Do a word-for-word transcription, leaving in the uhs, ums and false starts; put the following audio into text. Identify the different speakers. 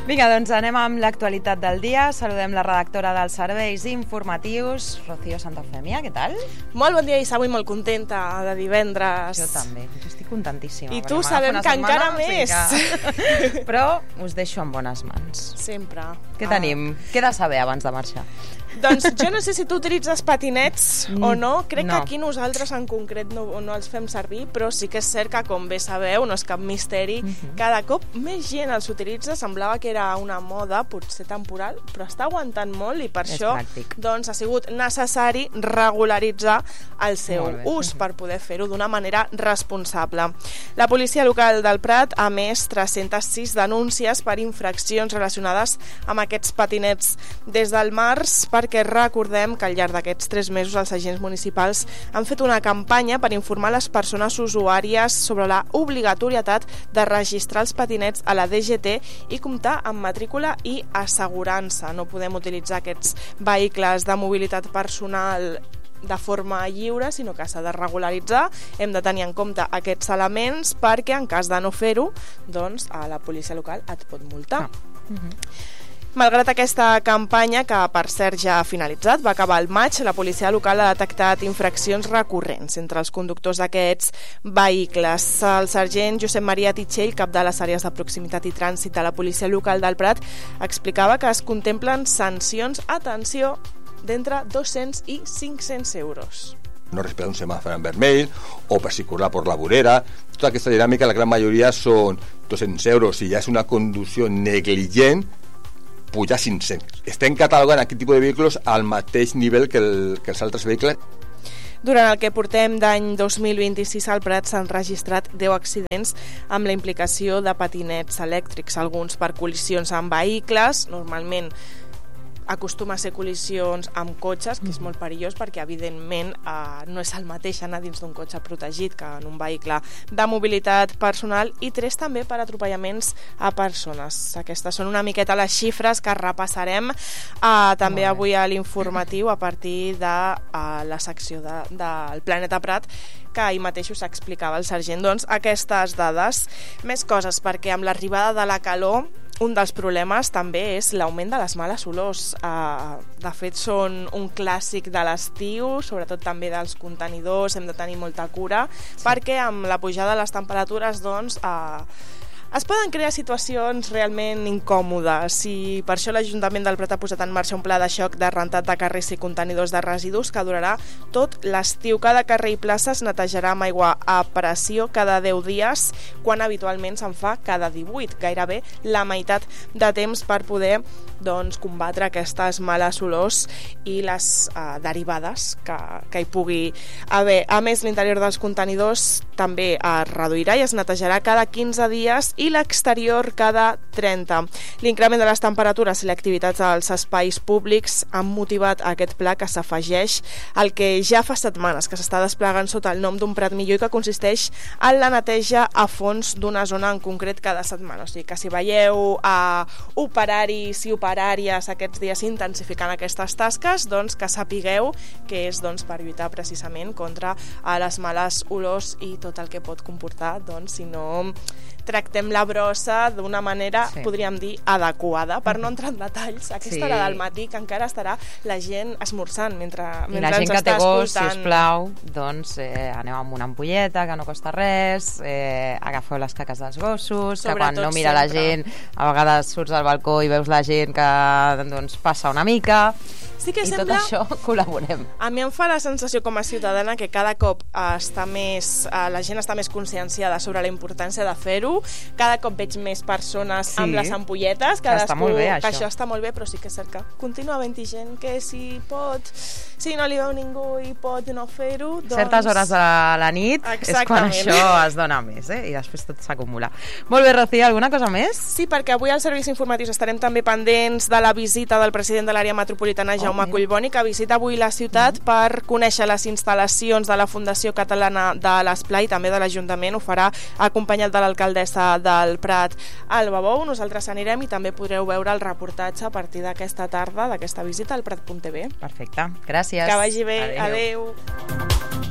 Speaker 1: Vinga, doncs anem amb l'actualitat del dia. Saludem la redactora dels serveis informatius, Rocío Santofemia, què tal?
Speaker 2: Molt bon dia, Isa, avui molt contenta de divendres.
Speaker 1: Jo també, jo estic contentíssima.
Speaker 2: I tu sabem que setmana, encara més.
Speaker 1: Que... Però us deixo en bones mans.
Speaker 2: Sempre.
Speaker 1: Què tenim? Ah. Què he de saber abans de marxar?
Speaker 2: Doncs jo no sé si tu utilitzes patinets mm, o no, crec
Speaker 1: no.
Speaker 2: que aquí nosaltres en concret no, no els fem servir, però sí que és cert que, com bé sabeu, no és cap misteri, mm-hmm. cada cop més gent els utilitza, semblava que era una moda, potser temporal, però està aguantant molt i per
Speaker 1: és
Speaker 2: això
Speaker 1: pràctic.
Speaker 2: doncs, ha sigut necessari regularitzar el seu ús
Speaker 1: mm-hmm.
Speaker 2: per poder fer-ho d'una manera responsable. La policia local del Prat ha emès tres-centes sis denúncies per infraccions relacionades amb aquests patinets des del març, perquè recordem que al llarg d'aquests tres mesos els agents municipals han fet una campanya per informar les persones usuàries sobre la obligatorietat de registrar els patinets a la D G T i comptar amb matrícula i assegurança. No podem utilitzar aquests vehicles de mobilitat personal de forma lliure, sinó que s'ha de regularitzar. Hem de tenir en compte aquests elements perquè en cas de no fer-ho, doncs a la policia local et pot multar.
Speaker 1: Ah. Mm-hmm.
Speaker 2: Malgrat aquesta campanya, que per cert ja ha finalitzat, va acabar al maig, la policia local ha detectat infraccions recurrents entre els conductors d'aquests vehicles. El sergent Josep Maria Titxell, cap de les àrees de proximitat i trànsit de la policia local del Prat, explicava que es contemplen sancions, atenció, d'entre dos-cents i cinc-cents euros.
Speaker 3: No respetar un semàfor en vermell o per circular per la vorera. Tota aquesta dinàmica, la gran majoria són dos-cents euros. Si ja és una conducció negligent, pujar cinc-cents. Estem catalogant aquest tipus de vehicles al mateix nivell que, el, que els altres vehicles.
Speaker 2: Durant el que portem d'any dos mil vint-i-sis al Prat s'han registrat deu accidents amb la implicació de patinets elèctrics, alguns per col·lisions amb vehicles, normalment acostuma a ser col·lisions amb cotxes, que és molt perillós perquè evidentment eh, no és el mateix anar dins d'un cotxe protegit que en un vehicle de mobilitat personal, i tres també per atropellaments a persones. Aquestes són una miqueta les xifres que repassarem eh, també avui a l'informatiu a partir de eh, la secció de, del Planeta Prat, que ahir mateix us explicava el sergent. Doncs aquestes dades, més coses, perquè amb l'arribada de la calor un dels problemes també és l'augment de les males olors. Uh, de fet, són un clàssic de l'estiu, sobretot també dels contenidors, hem de tenir molta cura, sí. perquè amb la pujada de les temperatures, doncs, uh, es poden crear situacions realment incòmodes, i per això l'Ajuntament del Prat ha posat en marxa un pla de xoc de rentat de carrers i contenidors de residus que durarà tot l'estiu. Cada carrer i plaça es netejarà amb aigua a pressió cada deu dies, quan habitualment se'n fa cada divuit, gairebé la meitat de temps, per poder doncs, combatre aquestes males olors i les eh, derivades que, que hi pugui haver. A més, l'interior dels contenidors també es reduirà i es netejarà cada quinze dies, i l'exterior cada trenta. L'increment de les temperatures i l'activitat als espais públics han motivat aquest pla, que s'afegeix al que ja fa setmanes que s'està desplegant sota el nom d'un Prat Millor, i que consisteix en la neteja a fons d'una zona en concret cada setmana. O sigui que si veieu a operaris i operàries aquests dies intensificant aquestes tasques, doncs que sapigueu que és doncs, per lluitar precisament contra les males olors i tot el que pot comportar, doncs, si no tractem la brossa d'una manera, sí. podríem dir, adequada. Per no entrar en detalls, a aquesta sí. hora del matí, que encara estarà la gent esmorzant mentre, mentre
Speaker 1: I la gent
Speaker 2: ens
Speaker 1: que
Speaker 2: està
Speaker 1: té gos,
Speaker 2: escoltant.
Speaker 1: sisplau, doncs eh, aneu amb una ampolleta, que no costa res, eh, agafeu les caques dels gossos,
Speaker 2: Sobretot
Speaker 1: que quan no mira
Speaker 2: sempre.
Speaker 1: la gent, a vegades surts al balcó i veus la gent que doncs, passa una mica,
Speaker 2: sí que
Speaker 1: i
Speaker 2: sembla...
Speaker 1: tot això col·laborem.
Speaker 2: A mi em fa la sensació com a ciutadana que cada cop eh, està més, eh, la gent està més conscienciada sobre la importància de fer-ho, cada cop veig més persones sí. amb les ampolletes, cadascú,
Speaker 1: està molt bé,
Speaker 2: que
Speaker 1: això.
Speaker 2: això està molt bé, però sí que és cert que continua havent-hi gent que si pot, si no li veu ningú i pot no fer-ho, doncs...
Speaker 1: Certes hores de la nit
Speaker 2: Exactament.
Speaker 1: és quan això es dona més, eh? I després tot s'acumula. Molt bé, Rocío, alguna cosa més?
Speaker 2: Sí, perquè avui als serveis informatius estarem també pendents de la visita del president de l'àrea metropolitana, Jaume oh, Collboni, que visita avui la ciutat mm. per conèixer les instal·lacions de la Fundació Catalana de l'Esplai, també de l'Ajuntament. Ho farà acompanyat de l'alcaldessa del Prat, Alba Bou. Nosaltres anirem i també podreu veure el reportatge a partir d'aquesta tarda, d'aquesta visita al Prat punt t v.
Speaker 1: Perfecte, gràcies.
Speaker 2: Que vagi bé,
Speaker 1: adéu.
Speaker 2: adéu.